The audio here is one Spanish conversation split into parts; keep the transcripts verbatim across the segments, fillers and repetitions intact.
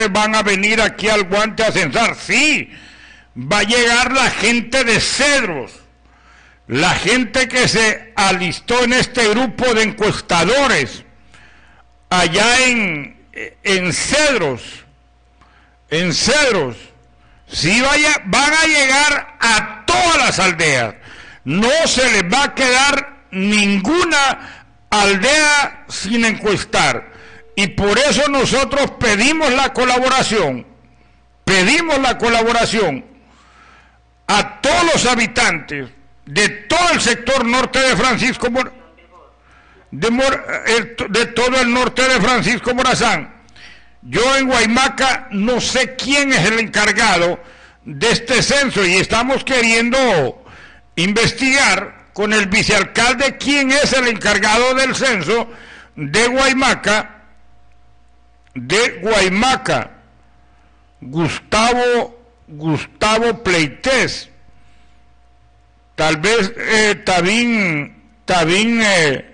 van a venir aquí al Guante a censar. Sí, va a llegar la gente de Cedros, la gente que se alistó en este grupo de encuestadores allá en, en Cedros, en Cedros. Sí, vaya, van a llegar a todas las aldeas. No se les va a quedar ninguna aldea sin encuestar. Y por eso nosotros pedimos la colaboración, pedimos la colaboración a todos los habitantes de todo el sector norte de Francisco Mor de, Mor de todo el norte de Francisco Morazán. Yo en Guaymaca no sé quién es el encargado de este censo y estamos queriendo investigar con el vicealcalde quién es el encargado del censo de Guaymaca, de Guaymaca, Gustavo, Gustavo Pleites. Tal vez eh, Tabín, Tabín, eh,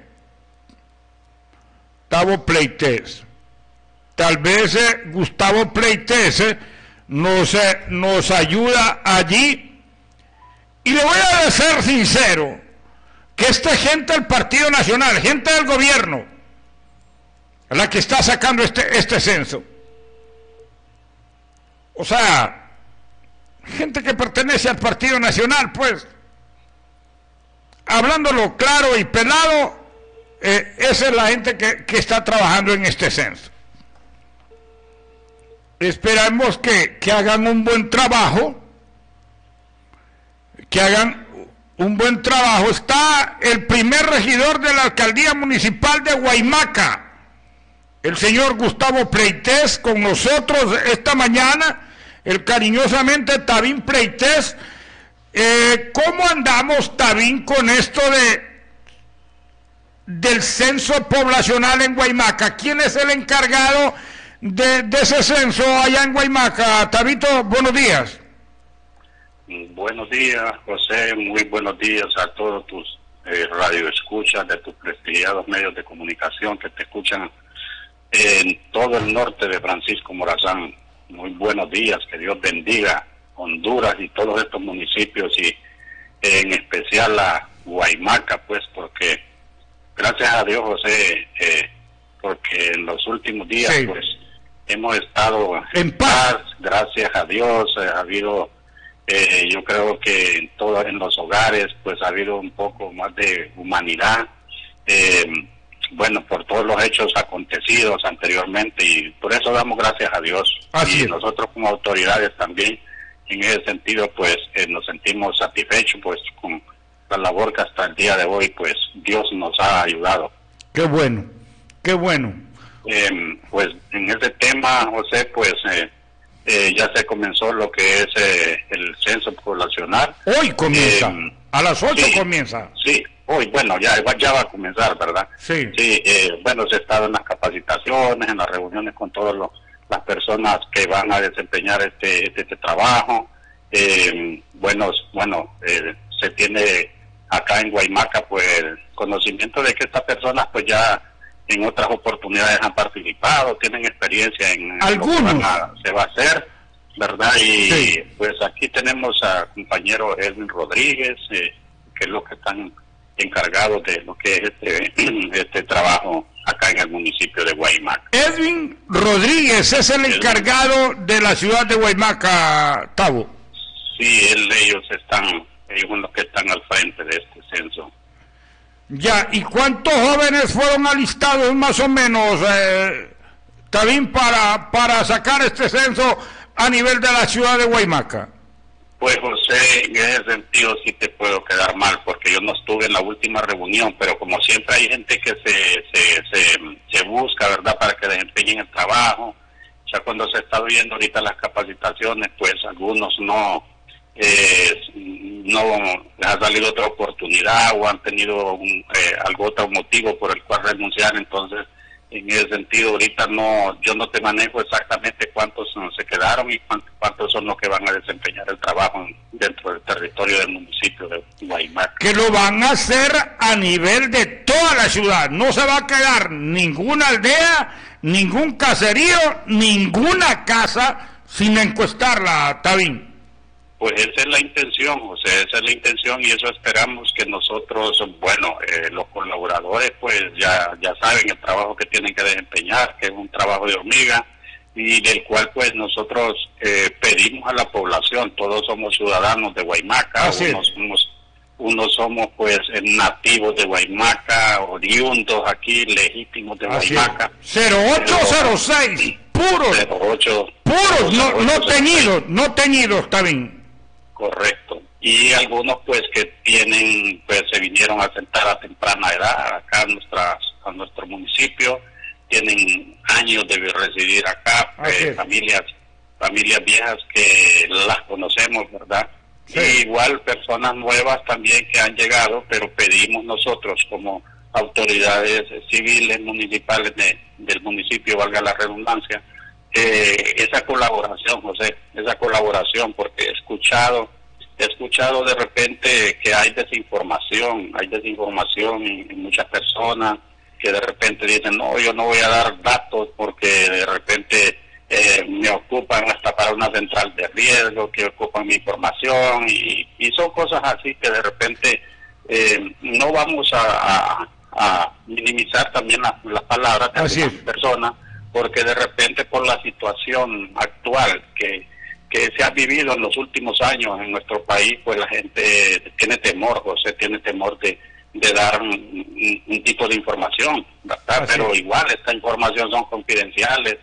Gustavo Pleites. Tal vez eh, Gustavo Pleites eh, nos, eh, nos ayuda allí. Y le voy a ser sincero, que esta gente del Partido Nacional, gente del gobierno, la que está sacando este, este censo, o sea, gente que pertenece al Partido Nacional, pues, hablándolo claro y pelado, eh, esa es la gente que, que está trabajando en este censo. Esperamos que, que hagan un buen trabajo, que hagan un buen trabajo. Está el primer regidor de la alcaldía municipal de Guaymaca, el señor Gustavo Pleites, con nosotros esta mañana, el cariñosamente Tabín Pleites. Eh, ¿Cómo andamos, Tabín, con esto de del censo poblacional en Guaymaca? ¿Quién es el encargado de, de ese censo allá en Guaymaca? Tabito, buenos días. Buenos días, José, muy buenos días a todos tus eh, radioescuchas de tus prestigiados medios de comunicación que te escuchan en todo el norte de Francisco Morazán. Muy buenos días, que Dios bendiga Honduras y todos estos municipios y en especial a Guaymaca, pues porque gracias a Dios, José, eh, porque en los últimos días sí. pues hemos estado en paz, gracias a Dios, eh, ha habido, eh, yo creo que en todos en los hogares pues ha habido un poco más de humanidad, eh, bueno, por todos los hechos acontecidos anteriormente y por eso damos gracias a Dios. Así y es. Nosotros como autoridades también en ese sentido pues eh, nos sentimos satisfechos pues con la labor que hasta el día de hoy pues Dios nos ha ayudado. Qué bueno, qué bueno. Eh, pues en ese tema, José, pues eh, eh, ya se comenzó lo que es eh, el censo poblacional. Hoy comienza, eh, a las ocho sí, comienza. Sí, hoy, bueno, ya, ya va a comenzar, ¿verdad? Sí. Sí, eh, bueno, se ha estado en las capacitaciones, en las reuniones con todas las personas que van a desempeñar este, este, este trabajo. Eh, bueno, bueno eh, se tiene acá en Guaymaca pues el conocimiento de que estas personas pues ya en otras oportunidades han participado, tienen experiencia en algunos lo que van a, se va a hacer, ¿verdad? Y sí. pues aquí tenemos a compañero Edwin Rodríguez, eh, que es lo que están encargados de lo que es este, este trabajo acá en el municipio de Guaymaca. Edwin Rodríguez es el encargado de la ciudad de Guaymaca, Tavo. Sí, él, ellos están, ellos son los que están al frente de este censo. Ya, ¿y cuántos jóvenes fueron alistados más o menos, eh, también para, para sacar este censo a nivel de la ciudad de Guaymaca? Pues José, en ese sentido sí te puedo quedar mal, porque yo no estuve en la última reunión, pero como siempre hay gente que se, se, se, se busca, ¿verdad?, para que desempeñen el trabajo. Ya cuando se está viendo ahorita las capacitaciones, pues algunos no... Eh, no les ha salido otra oportunidad o han tenido un, eh, algo otro motivo por el cual renunciar, entonces en ese sentido ahorita no, yo no te manejo exactamente cuántos se quedaron y cuántos, cuántos son los que van a desempeñar el trabajo dentro del territorio del municipio de Guaymaca. Que lo van a hacer a nivel de toda la ciudad, no se va a quedar ninguna aldea ningún caserío, ninguna casa sin encuestarla, Tabín. Pues esa es la intención, o sea, esa es la intención y eso esperamos que nosotros, bueno, eh, los colaboradores pues ya, ya saben el trabajo que tienen que desempeñar, que es un trabajo de hormiga y del cual pues nosotros eh, pedimos a la población, todos somos ciudadanos de Guaymaca, unos somos, unos somos pues nativos de Guaymaca, oriundos aquí, legítimos de Así Guaymaca. cero ocho cero seis, puros, cero ocho, puros, no, no teñidos, no teñidos, está bien. Correcto. Y algunos pues que tienen, pues se vinieron a sentar a temprana edad acá a, nuestras, a nuestro municipio, tienen años de residir acá, pues, familias familias viejas que las conocemos, ¿verdad? Sí. Y igual personas nuevas también que han llegado, pero pedimos nosotros como autoridades civiles municipales de, del municipio, valga la redundancia, Eh, esa colaboración, José, esa colaboración, porque he escuchado, he escuchado de repente que hay desinformación, hay desinformación en, en muchas personas que de repente dicen, no, yo no voy a dar datos porque de repente eh, me ocupan hasta para una central de riesgo, que ocupan mi información y, y son cosas así que de repente eh, no vamos a, a, a minimizar también las la palabras de las personas, porque de repente por la situación actual que, que se ha vivido en los últimos años en nuestro país, pues la gente tiene temor, José, tiene temor de, de dar un, un, un tipo de información, ¿verdad? Así Pero es. Igual esta información son confidenciales,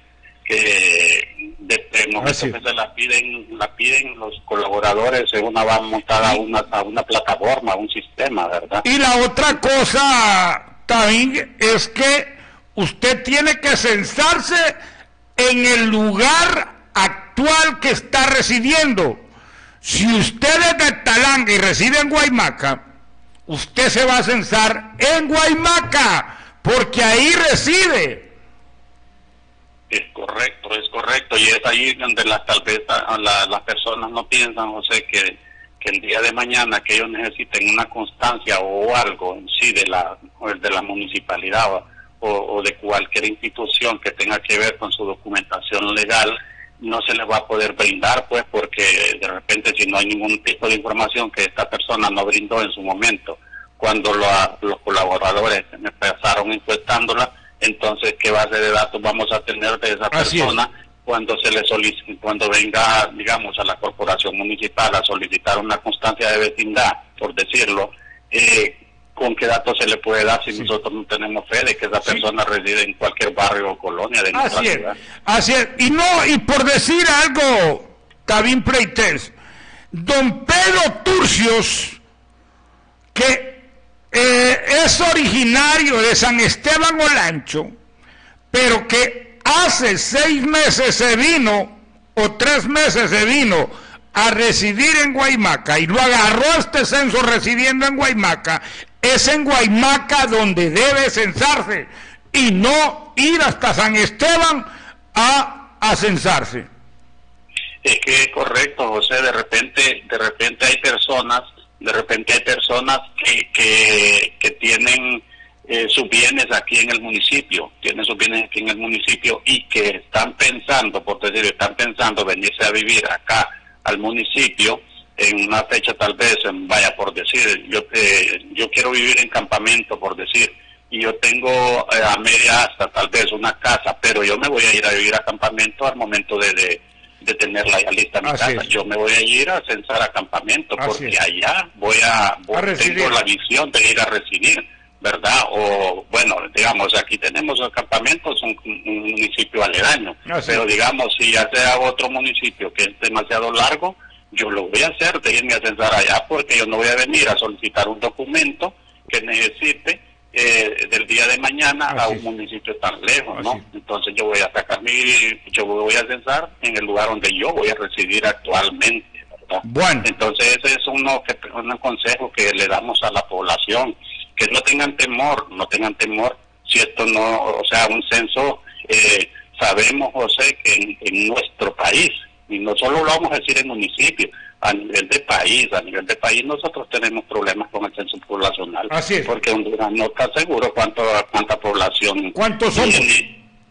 que de, de momento que se la piden, la piden los colaboradores, una va montada a una, a una plataforma, a un sistema, ¿verdad? Y la otra cosa también es que usted tiene que censarse en el lugar actual que está residiendo. Si usted es de Talanga y reside en Guaymaca, usted se va a censar en Guaymaca, porque ahí reside. Es correcto, es correcto, y es ahí donde las, tal vez la, las personas no piensan, José, que, que el día de mañana que ellos necesiten una constancia o algo en sí de la, de la municipalidad o, o de cualquier institución que tenga que ver con su documentación legal, no se les va a poder brindar, pues, porque de repente si no hay ningún tipo de información que esta persona no brindó en su momento, cuando lo, los colaboradores empezaron encuestándola, entonces qué base de datos vamos a tener de esa persona cuando se le solicite, cuando venga, digamos, a la corporación municipal a solicitar una constancia de vecindad, por decirlo, eh, con qué datos se le puede dar si sí. nosotros no tenemos fe de que esa persona sí. reside en cualquier barrio o colonia de nuestra Así ciudad. Es. Así es, y no, y por decir algo, Tabín Preites, don Pedro Turcios, que eh, es originario de San Esteban Olancho, pero que hace seis meses se vino, o tres meses se vino a residir en Guaymaca, y lo agarró este censo residiendo en Guaymaca, es en Guaymaca donde debe censarse, y no ir hasta San Esteban a, a censarse. Es que es correcto, José, de repente, de repente hay personas, de repente hay personas que, que, que tienen eh, sus bienes aquí en el municipio, tienen sus bienes aquí en el municipio y que están pensando, por decir, están pensando venirse a vivir acá al municipio en una fecha tal vez, vaya por decir, yo eh, yo quiero vivir en campamento, por decir, y yo tengo eh, a media asta tal vez una casa, pero yo me voy a ir a vivir a campamento al momento de, de, de tenerla ya lista mi casa. Es. Yo me voy a ir a censar a campamento Así porque es. allá voy a, voy, a tengo la visión de ir a residir, ¿verdad? O bueno, digamos, aquí tenemos el campamento, es un, un municipio aledaño, Así pero digamos, si ya sea otro municipio que es demasiado largo, yo lo voy a hacer de irme a censar allá, porque yo no voy a venir a solicitar un documento que necesite eh, del día de mañana Así a un municipio tan lejos, ¿no? Así. Entonces yo voy a sacar mi, yo voy a censar en el lugar donde yo voy a residir actualmente, ¿verdad? Bueno. Entonces ese es uno que, un consejo que le damos a la población, que no tengan temor, no tengan temor, si esto no, o sea, un censo, eh, sabemos, José, que en, en nuestro país, y no solo lo vamos a decir en municipio, a nivel de país, a nivel de país nosotros tenemos problemas con el censo poblacional. Así es. Porque Honduras no está seguro cuánto, cuánta población ¿Cuántos somos? tiene.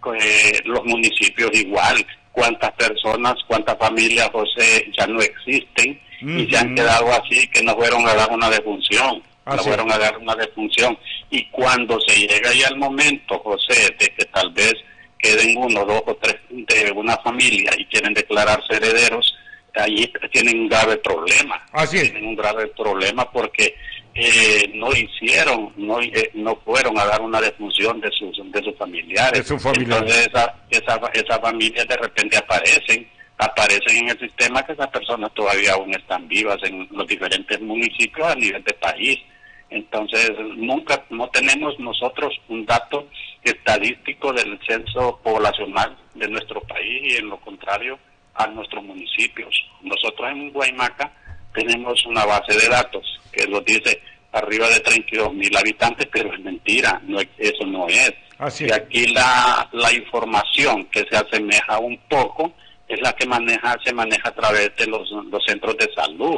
eh, los municipios igual. Cuántas personas, cuántas familias, José, ya no existen uh-huh. y se han quedado así, que no fueron a dar una defunción, así. no fueron a dar una defunción. Y cuando se llega ya el momento, José, de que tal vez queden uno, dos o tres de una familia y quieren declararse herederos, allí tienen un grave problema. Así es. Tienen un grave problema porque eh, no hicieron, no eh, no fueron a dar una defunción de sus de sus familiares. De sus familiares. Entonces esa, esa, esas familias de repente aparecen, aparecen en el sistema que esas personas todavía aún están vivas en los diferentes municipios a nivel de país. Entonces nunca, no tenemos nosotros un dato estadístico del censo poblacional de nuestro país y en lo contrario a nuestros municipios. Nosotros en Guaymaca tenemos una base de datos que nos dice arriba de treinta y dos mil habitantes, pero es mentira, no, eso no es. Así es. Y aquí la, la información que se asemeja un poco es la que maneja se maneja a través de los, los centros de salud.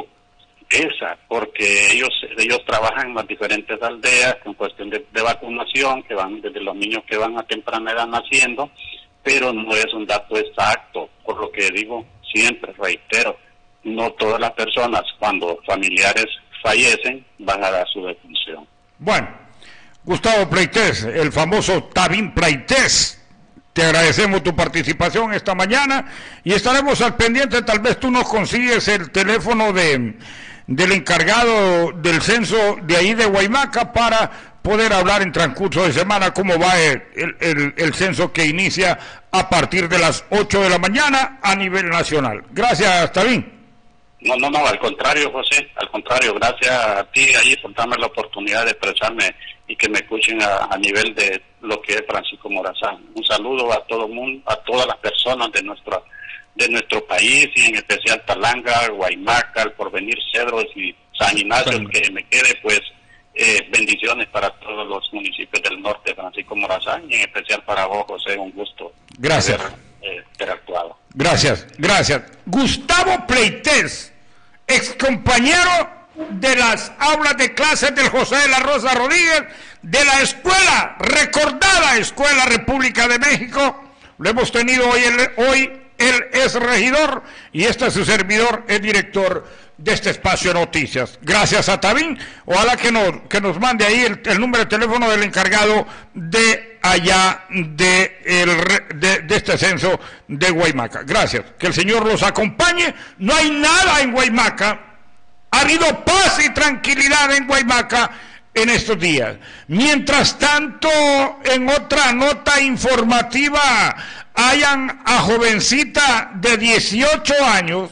Esa, porque ellos ellos trabajan en las diferentes aldeas en cuestión de, de vacunación, que van desde los niños que van a temprana edad naciendo, pero no es un dato exacto, por lo que digo siempre, reitero, no todas las personas cuando familiares fallecen van a dar su defunción. Bueno, Gustavo Pleites, el famoso Tabín Pleites, te agradecemos tu participación esta mañana y estaremos al pendiente, tal vez tú nos consigues el teléfono de del encargado del censo de ahí de Guaymaca para poder hablar en transcurso de semana cómo va el, el, el censo que inicia a partir de las ocho de la mañana a nivel nacional. Gracias, Tabín. No, no, no, al contrario, José, al contrario, gracias a ti ahí por darme la oportunidad de expresarme y que me escuchen a, a nivel de lo que es Francisco Morazán. Un saludo a todo el mundo, a todas las personas de nuestra de nuestro país y en especial Talanga, Guaymaca, El Porvenir, Cedros y San Ignacio, el que me quede, pues eh, bendiciones para todos los municipios del norte, Francisco Morazán, y en especial para vos, José, un gusto. Gracias. Haber, eh, interactuado. Gracias, gracias. Gustavo Pleites, ex compañero de las aulas de clases del José de la Rosa Rodríguez, de la escuela, recordada Escuela República de México. Lo hemos tenido hoy, el, hoy él es regidor y este es su servidor, es director de este espacio de noticias. Gracias a Tabín, ojalá que nos, que nos mande ahí el, el número de teléfono del encargado de allá de, el, de, de este censo de Guaymaca. Gracias, que el Señor los acompañe. No hay nada en Guaymaca, ha habido paz y tranquilidad en Guaymaca en estos días. Mientras tanto, en otra nota informativa, hayan a jovencita de dieciocho años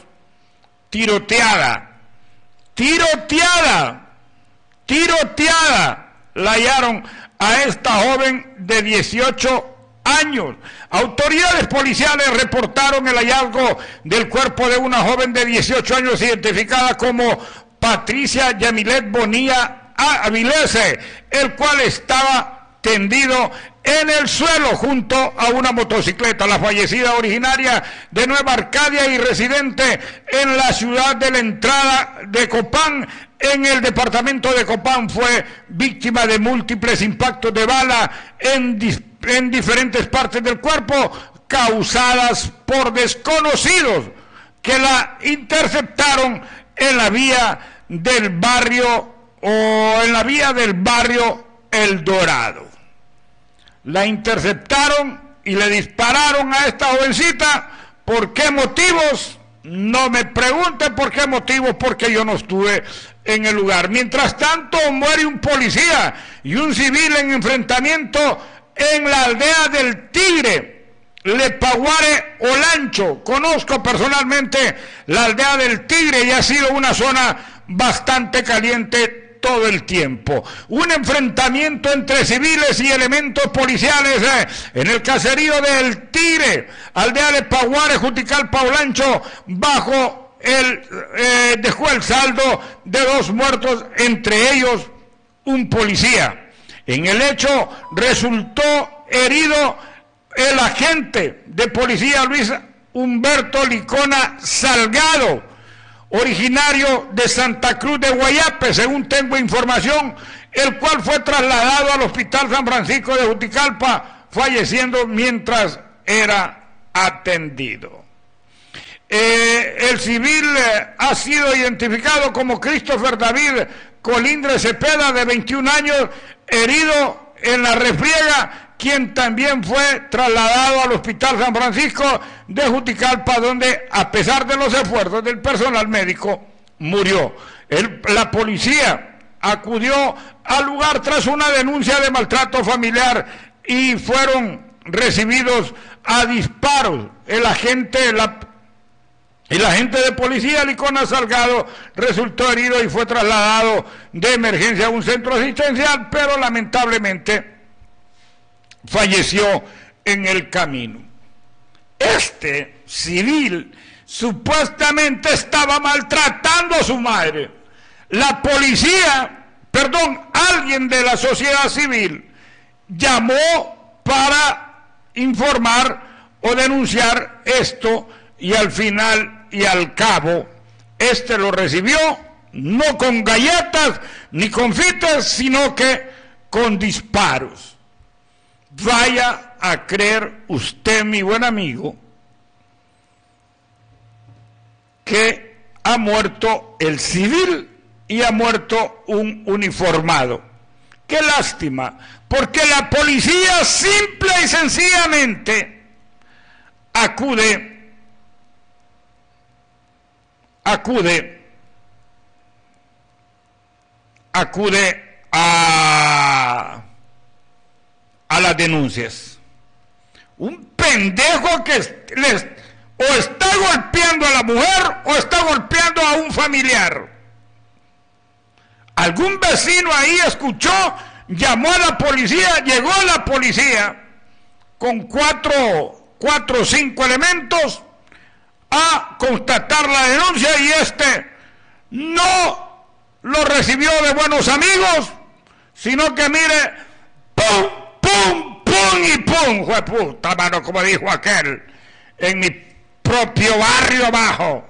tiroteada, tiroteada, tiroteada, la hallaron a esta joven de dieciocho años. Autoridades policiales reportaron el hallazgo del cuerpo de una joven de dieciocho años identificada como Patricia Yamilet Bonilla Avilese, el cual estaba tendido en el suelo junto a una motocicleta. La fallecida, originaria de Nueva Arcadia y residente en la ciudad de la entrada de Copán, en el departamento de Copán, fue víctima de múltiples impactos de bala en, en diferentes partes del cuerpo, causadas por desconocidos que la interceptaron en la vía del barrio o en la vía del barrio El Dorado. La interceptaron y le dispararon a esta jovencita. ¿Por qué motivos? No me pregunten por qué motivos, porque yo no estuve en el lugar. Mientras tanto, muere un policía y un civil en enfrentamiento en la aldea del Tigre, Lepaguare Olancho. Conozco personalmente la aldea del Tigre y ha sido una zona bastante caliente todo el tiempo. Un enfrentamiento entre civiles y elementos policiales eh, en el caserío del Tigre, aldea de Paguare, Juticalpa, Olancho, bajo el eh, dejó el saldo de dos muertos, entre ellos un policía. En el hecho resultó herido el agente de policía Luis Humberto Licona Salgado, originario de Santa Cruz de Guayape, según tengo información, el cual fue trasladado al Hospital San Francisco de Juticalpa, falleciendo mientras era atendido. Eh, el civil eh, ha sido identificado como Christopher David Colindre Cepeda, de veintiún años, herido en la refriega, quien también fue trasladado al Hospital San Francisco de Juticalpa, donde, a pesar de los esfuerzos del personal médico, murió. El, la policía acudió al lugar tras una denuncia de maltrato familiar y fueron recibidos a disparos. El agente, la, el agente de policía, Licona Salgado, resultó herido y fue trasladado de emergencia a un centro asistencial, pero lamentablemente falleció en el camino. Este civil supuestamente estaba maltratando a su madre. La policía, perdón, alguien de la sociedad civil llamó para informar o denunciar esto, y al final y al cabo este lo recibió no con galletas ni confites, sino que con disparos. Vaya a creer usted, mi buen amigo, que ha muerto el civil y ha muerto un uniformado. Qué lástima, porque la policía simple y sencillamente acude, acude, acude a, a las denuncias. Un pendejo que les, o está golpeando a la mujer o está golpeando a un familiar. Algún vecino ahí escuchó, llamó a la policía, llegó la policía con cuatro, cuatro o cinco elementos a constatar la denuncia, y este no lo recibió de buenos amigos, sino que mire, pum, pum, pum y pum, jueputa, mano, como dijo aquel, en mi propio barrio abajo.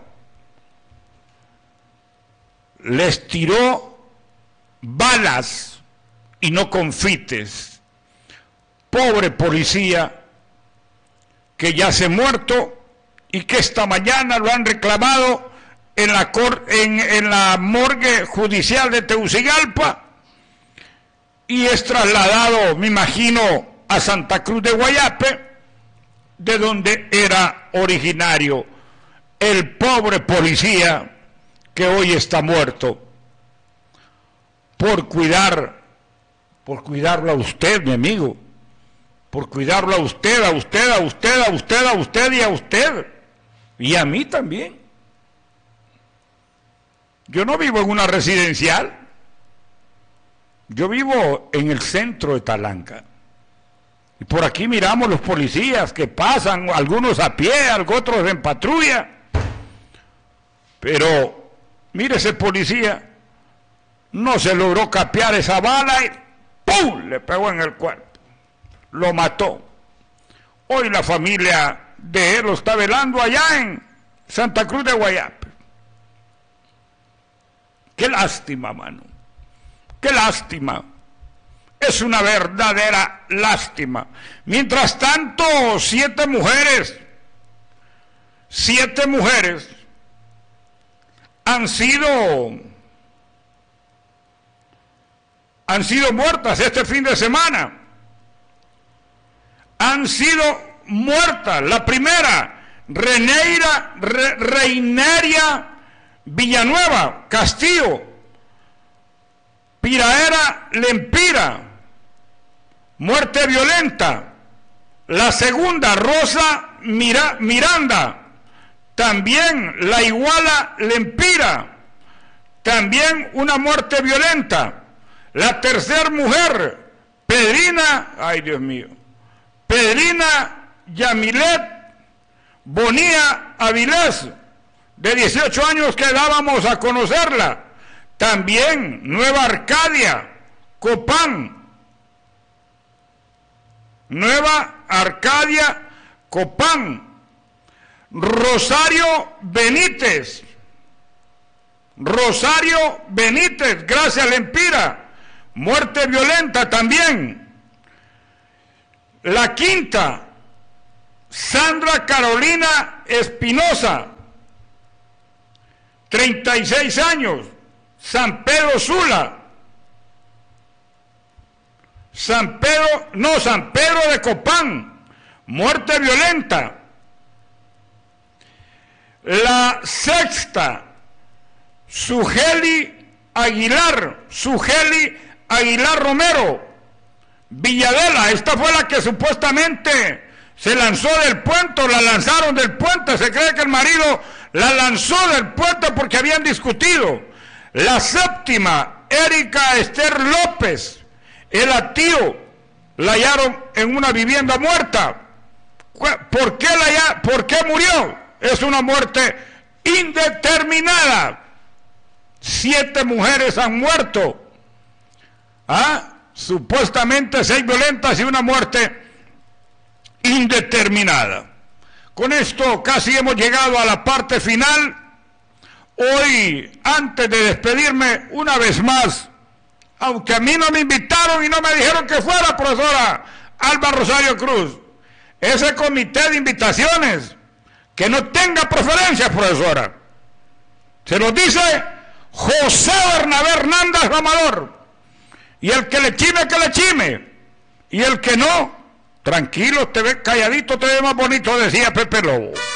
Les tiró balas y no confites. Pobre policía, que ya se ha muerto y que esta mañana lo han reclamado en la, cor, en, en la morgue judicial de Tegucigalpa, y es trasladado, me imagino, a Santa Cruz de Guayape, de donde era originario el pobre policía que hoy está muerto, por cuidar, por cuidarlo a usted, mi amigo, por cuidarlo a usted, a usted, a usted, a usted, a usted y a usted, y a mí también. Yo no vivo en una residencial, yo vivo en el centro de Talanca, y por aquí miramos los policías que pasan, algunos a pie, otros en patrulla, pero mire, ese policía no se logró capear esa bala y ¡pum!, le pegó en el cuerpo, lo mató. Hoy la familia de él lo está velando allá en Santa Cruz de Guayape. Qué lástima, mano, qué lástima, es una verdadera lástima. Mientras tanto, siete mujeres, siete mujeres han sido, han sido muertas este fin de semana. Han sido muertas. La primera, Reneira, Re, Reineria Villanueva Castillo, Piraera Lempira, muerte violenta. La segunda, Rosa Mira, Miranda, también la Iguala Lempira, también una muerte violenta. La tercera mujer, Pedrina, ay Dios mío, Pedrina Yamilet Bonía Avilés, de dieciocho años, que dábamos a conocerla. También Nueva Arcadia, Copán, Nueva Arcadia, Copán. Rosario Benítez, Rosario Benítez, gracias Lempira, muerte violenta también. La quinta, Sandra Carolina Espinosa, treinta y seis años, San Pedro Sula. San Pedro, no, San Pedro de Copán, muerte violenta. La sexta, Sugeli Aguilar, Sugeli Aguilar Romero, Villadela. Esta fue la que supuestamente se lanzó del puente, la lanzaron del puente. Se cree que el marido la lanzó del puente porque habían discutido. La séptima, Erika Esther López, el tío, la hallaron en una vivienda muerta. ¿Por qué, la, ¿Por qué murió? Es una muerte indeterminada. Siete mujeres han muerto. ¿Ah? Supuestamente seis violentas y una muerte indeterminada. Con esto casi hemos llegado a la parte final. Hoy, antes de despedirme, una vez más, aunque a mí no me invitaron y no me dijeron que fuera, profesora Alba Rosario Cruz, ese comité de invitaciones, que no tenga preferencias, profesora. Se lo dice José Bernabé Hernández Amador. Y el que le chime, que le chime. Y el que no, tranquilo, te ve calladito, te ve más bonito, decía Pepe Lobo.